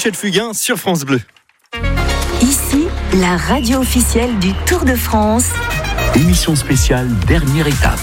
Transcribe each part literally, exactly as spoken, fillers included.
Michel Fugain sur France Bleu. Ici, la radio officielle du Tour de France. Émission spéciale, dernière étape.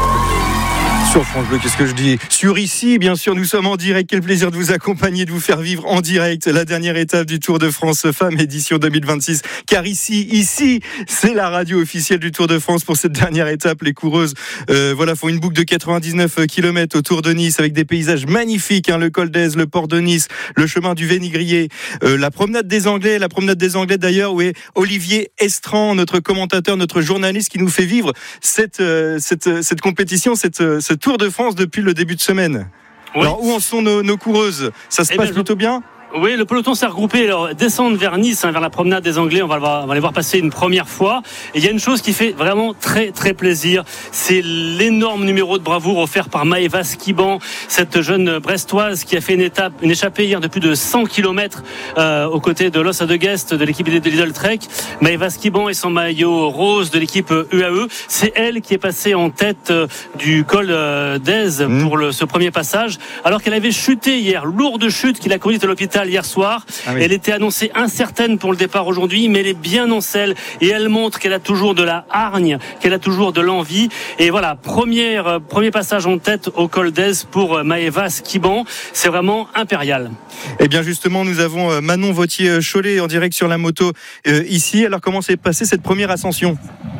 Sur France Bleu, qu'est-ce que je dis ? Sur Ici, bien sûr, nous sommes en direct. Quel plaisir de vous accompagner, de vous faire vivre en direct la dernière étape du Tour de France Femmes, édition deux mille vingt-six. Car ici, ici, c'est la radio officielle du Tour de France pour cette dernière étape. Les coureuses, euh, voilà, font une boucle de quatre-vingt-dix-neuf kilomètres autour de Nice avec des paysages magnifiques, hein, le col d'Aise, le port de Nice, le chemin du Vénigrier, euh, la promenade des Anglais, la promenade des Anglais d'ailleurs, où est Olivier Estran, notre commentateur, notre journaliste qui nous fait vivre cette, euh, cette, cette compétition, cette, cette Tour de France depuis le début de semaine. Oui. Alors, où en sont nos, nos coureuses ? Ça se eh passe bien, plutôt bien ? Oui, le peloton s'est regroupé. Alors, descendre vers Nice, hein, vers la promenade des Anglais, on va, le voir, on va les voir passer une première fois. Et il y a une chose qui fait vraiment très, très plaisir. C'est l'énorme numéro de bravoure offert par Maëva Skiban, cette jeune Brestoise qui a fait une étape, une échappée hier de plus de cent kilomètres euh, aux côtés de Lossa de Guest, de l'équipe de Lidl Trek. Maëva Skiban et son maillot rose de l'équipe U A E. C'est elle qui est passée en tête euh, du col euh, d'Aise mmh. pour le, ce premier passage, alors qu'elle avait chuté hier, lourde chute qui l'a conduite à l'hôpital hier soir. Ah oui. Elle était annoncée incertaine pour le départ aujourd'hui, mais elle est bien en selle et elle montre qu'elle a toujours de la hargne, qu'elle a toujours de l'envie. Et voilà, première, premier passage en tête au col d'Aise pour Maëva Skiban. C'est vraiment impérial. Et bien justement, nous avons Manon Vauthier-Cholet en direct sur la moto euh, ici. Alors comment s'est passée cette première ascension ?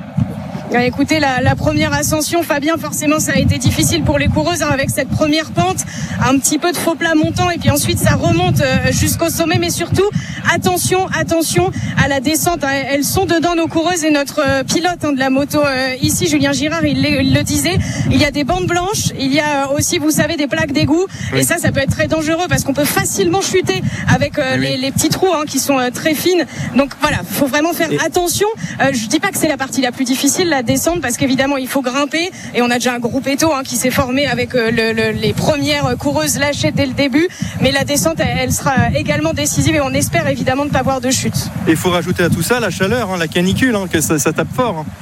Écoutez, la, la première ascension, Fabien, forcément ça a été difficile pour les coureuses, hein, avec cette première pente, un petit peu de faux plat montant et puis ensuite ça remonte euh, jusqu'au sommet, mais surtout attention, attention à la descente, hein. Elles sont dedans nos coureuses et notre euh, pilote hein, de la moto euh, ici, Julien Girard, il, il le disait, il y a des bandes blanches, il y a aussi, vous savez, des plaques d'égout, oui. Et ça, ça peut être très dangereux parce qu'on peut facilement chuter avec euh, oui. les, les petits trous hein, qui sont euh, très fines. Donc voilà, faut vraiment faire et... attention. Euh, je dis pas que c'est la partie la plus difficile, la descendre, parce qu'évidemment il faut grimper et on a déjà un groupe étau hein, qui s'est formé avec euh, le, le, les premières coureuses lâchées dès le début, mais la descente elle, elle sera également décisive et on espère évidemment ne pas avoir de chute. Et il faut rajouter à tout ça la chaleur, hein, la canicule, hein, que ça, ça tape fort. Hein.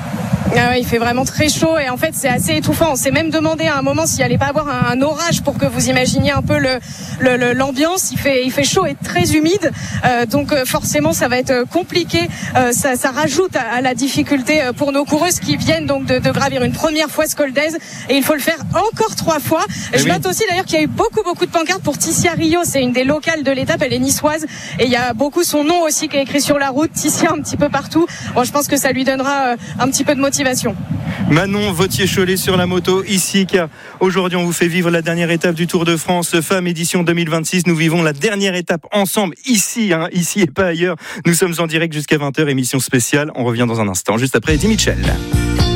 Ah ouais, il fait vraiment très chaud et en fait c'est assez étouffant. On s'est même demandé à un moment s'il allait pas avoir un, un orage pour que vous imaginiez un peu le, le, le, l'ambiance. Il fait, il fait chaud et très humide, euh, donc euh, forcément ça va être compliqué. Euh, ça, ça rajoute à, à la difficulté pour nos coureuses qui viennent donc de, de gravir une première fois ce col d'Aise et il faut le faire encore trois fois. Et Je oui. note aussi d'ailleurs qu'il y a eu beaucoup beaucoup de pancartes pour Tissia Rio. C'est une des locales de l'étape, elle est niçoise et il y a beaucoup son nom aussi qui est écrit sur la route. Tissia un petit peu partout. Bon, je pense que ça lui donnera euh, un petit peu de motivation. Manon Vauthier-Cholet sur la moto ici, car aujourd'hui on vous fait vivre la dernière étape du Tour de France Femmes édition deux mille vingt-six. Nous vivons la dernière étape ensemble ici, hein, ici et pas ailleurs. Nous sommes en direct jusqu'à vingt heures, émission spéciale. On revient dans un instant, juste après Eddie Mitchell.